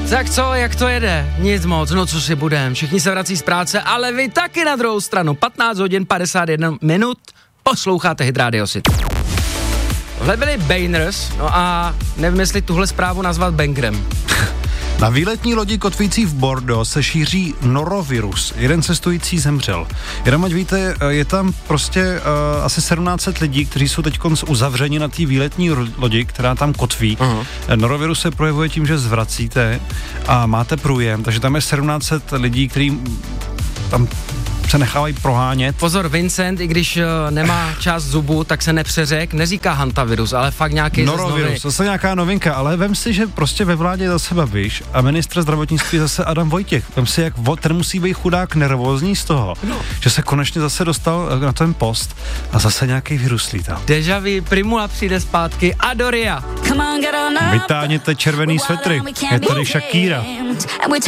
Tak co, jak to jede? Nic moc, no co si budem, všichni se vrací z práce, ale vy taky na druhou stranu. 15 hodin 51 minut, posloucháte Hit Radio City. Tohle byli Baners, no a nevím, jestli tuhle zprávu nazvat bangrem. Na výletní lodi kotvící v Bordeaux se šíří norovirus. Jeden cestující zemřel. Jenom ať víte, je tam prostě asi 1700 lidí, kteří jsou teď uzavřeni na té výletní lodi, která tam kotví. Uh-huh. Norovirus se projevuje tím, že zvracíte a máte průjem, takže tam je 1700 lidí, kteří tam se nechávají prohánět. Pozor, Vincent, i když nemá část zubu, tak se nepřeřek, neříká hantavirus, ale fakt nějaký norovirus, zase nějaká novinka, ale vem si, že prostě ve vládě zase Babiš a ministr zdravotnictví zase Adam Vojtěch. Vem si, jak ten musí být chudák nervózní z toho, že se konečně zase dostal na ten post a zase nějaký virus lítá. Deja vu, Primula přijde zpátky a Doria. Vytáhněte červený svetry, je tady Shakira.